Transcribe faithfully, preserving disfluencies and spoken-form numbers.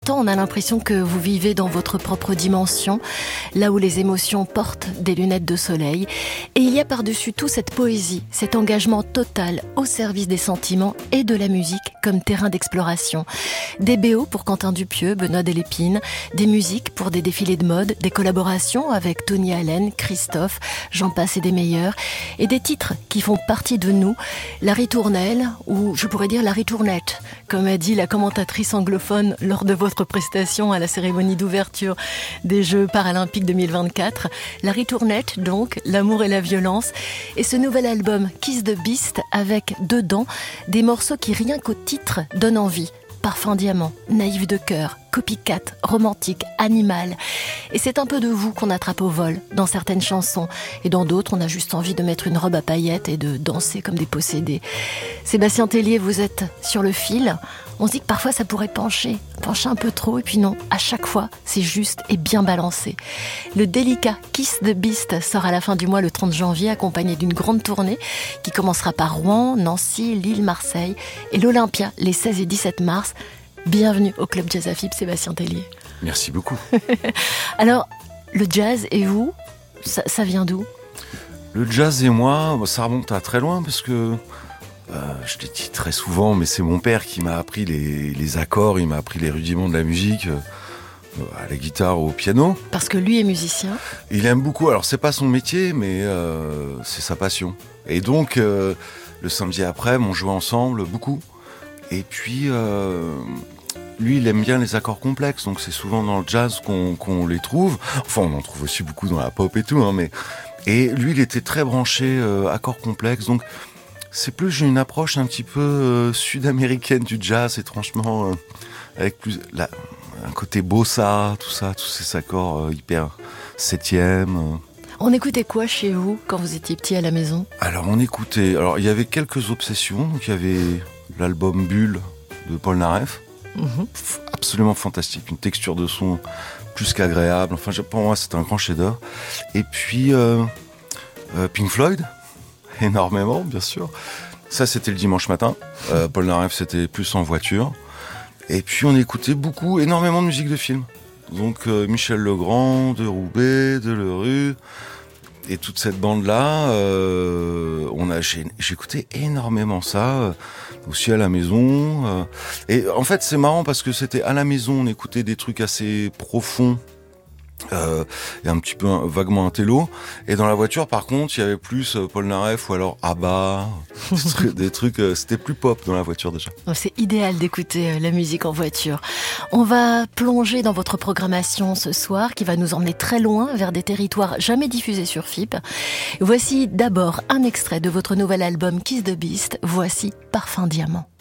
l'entend, on a l'impression que vous vivez dans votre propre dimension, là où les émotions portent des lunettes de soleil. Et il y a par-dessus tout cette poésie, cet engagement total au service des sentiments et de la musique comme terrain d'exploration. Des B O pour Quentin Dupieux, Benoît Delépine, des musiques pour des défilés de mode, des collaborations avec Tony Allen, Christophe, j'en passe et des meilleurs, et des titres qui font partie de nous, la ritournelle, ou je pourrais dire la ritournette, comme a dit la commentatrice anglophone lors de votre prestation à la cérémonie d'ouverture des Jeux paralympiques deux mille vingt-quatre. La ritournette, donc, l'amour et la violence, et ce nouvel album Kiss the Beast avec dedans des morceaux qui rien qu'au titre donnent envie. Parfum diamant, naïf de cœur, copycat, romantique, animal. Et c'est un peu de vous qu'on attrape au vol dans certaines chansons. Et dans d'autres, on a juste envie de mettre une robe à paillettes et de danser comme des possédés. Sébastien Tellier, vous êtes sur le fil. On se dit que parfois ça pourrait pencher, pencher un peu trop. Et puis non, à chaque fois, c'est juste et bien balancé. Le délicat Kiss the Beast sort à la fin du mois le trente janvier, accompagné d'une grande tournée qui commencera par Rouen, Nancy, Lille, Marseille et l'Olympia les seize et dix-sept mars. Bienvenue au Club Jazz Afib, Sébastien Tellier. Merci beaucoup. Alors, le jazz et vous, ça, ça vient d'où ? Le jazz et moi, ça remonte à très loin parce que, euh, je l'ai dit très souvent, mais c'est mon père qui m'a appris les, les accords, il m'a appris les rudiments de la musique, euh, à la guitare, au piano. Parce que lui est musicien ? Il aime beaucoup, alors c'est pas son métier, mais euh, c'est sa passion. Et donc, euh, le samedi après, on jouait ensemble beaucoup. Et puis, euh, lui, il aime bien les accords complexes, donc c'est souvent dans le jazz qu'on, qu'on les trouve. Enfin, on en trouve aussi beaucoup dans la pop et tout, hein, mais... Et lui, il était très branché euh, accords complexes, donc c'est plus, j'ai une approche un petit peu euh, sud-américaine du jazz, étrangement, euh, avec plus la, un côté bossa, tout ça, tous ces accords euh, hyper septième. Euh. On écoutait quoi chez vous quand vous étiez petit à la maison ? Alors, on écoutait... Alors, il y avait quelques obsessions, donc il y avait... l'album Bulle de Paul Naref, mmh. absolument fantastique, une texture de son plus qu'agréable, enfin pour moi c'est un grand chef-d'œuvre. Et puis euh, euh, Pink Floyd, énormément bien sûr, ça c'était le dimanche matin, euh, Paul Naref c'était plus en voiture, et puis on écoutait beaucoup, énormément de musique de film, donc euh, Michel Legrand, de Roubaix, de Lerue, et toute cette bande-là, euh, on a, j'ai, j'écoutais énormément ça, euh, aussi à la maison. Euh, et en fait, c'est marrant parce que c'était à la maison, on écoutait des trucs assez profonds, euh, et un petit peu un, vaguement intello. Et dans la voiture, par contre, il y avait plus euh, Paul Naref ou alors ABBA, des trucs, des trucs euh, c'était plus pop dans la voiture déjà. C'est idéal d'écouter euh, la musique en voiture. On va plonger dans votre programmation ce soir qui va nous emmener très loin vers des territoires jamais diffusés sur F I P. Voici d'abord un extrait de votre nouvel album Kiss the Beast. Voici Parfum diamant.